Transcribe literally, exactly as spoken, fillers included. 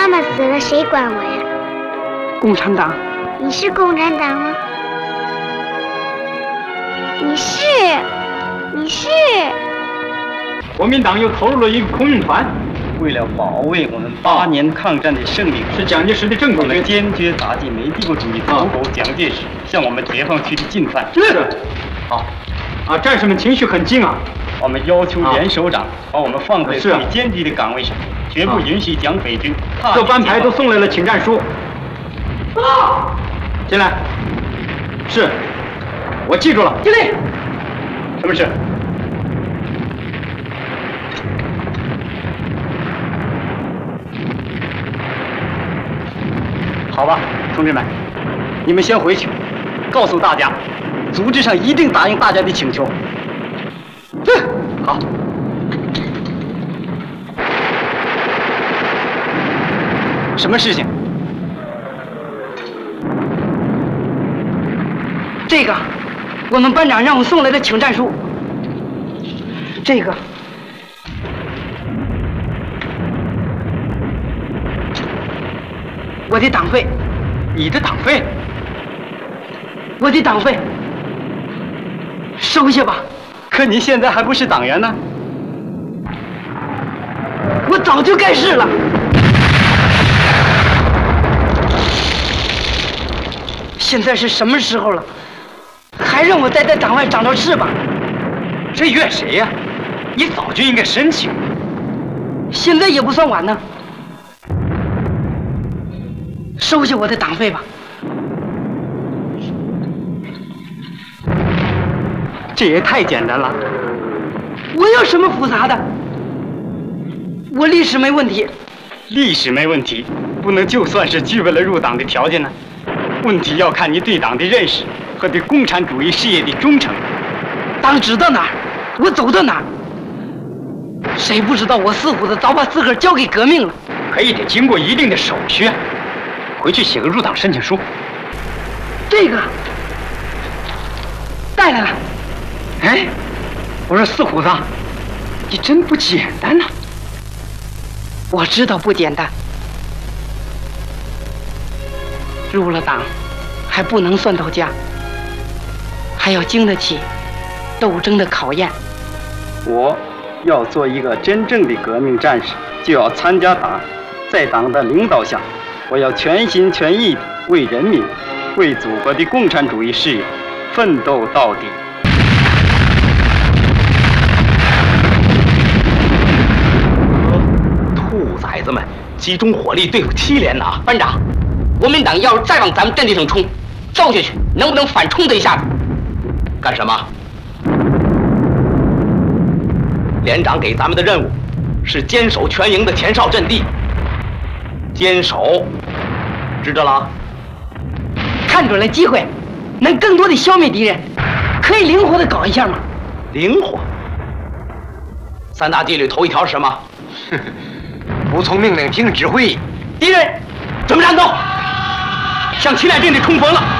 妈妈死了，谁管我呀？ 共产党。 你是共产党吗？你是，你是。 国民党又投入了一个空运团， 为了保卫我们八年抗战的胜利， 是蒋介石的正规军， 坚决打击美帝国主义走狗蒋介石向我们解放区的进犯。 是。好。啊，战士们情绪很激昂。 我们要求严首长把我们放在最坚决的岗位上，绝不允许蒋匪军。 各班排都送来了请战书。报。进来。是。我记住了。 进来。 什么事？好吧，同志们，你们先回去，告诉大家，组织上一定答应大家的请求。嗯，好。什么事情？ 这个，我们班长让我送来的请战书。这个。我的党费， 你的党费， 我的党费，收下吧。 可你现在还不是党员呢。 我早就该是了。现在是什么时候了，还让我待在党外长着翅膀？ 这怨谁呀？你早就应该申请。 现在也不算晚呢。收下我的党费吧。 这也太简单了。 我有什么复杂的？我历史没问题。 历史没问题，不能就算是具备了入党的条件呢。问题要看你对党的认识和对共产主义事业的忠诚。 党指到哪儿，我走到哪儿。谁不知道我四虎子早把自个儿交给革命了？ 可也得经过一定的手续。回去写个入党申请书。 这个带来了。 哎，我说四虎子，你真不简单呐！ 我知道不简单。入了党，还不能算到家，还要经得起斗争的考验。 我要做一个真正的革命战士，就要参加党，在党的领导下。我要全心全意地为人民、为祖国的共产主义事业奋斗到底。 兔崽子们，集中火力对付七连呐！班长，国民党要是再往咱们阵地上冲，照下去，能不能反冲他一下子？干什么？连长给咱们的任务是坚守全营的前哨阵地。坚守，知道了？ 看准了机会，能更多的消灭敌人，可以灵活的搞一下吗？ 灵活。三大纪律头一条是什么？ 服从命令，听指挥。 敌人，准备战斗，向七连阵地冲锋了。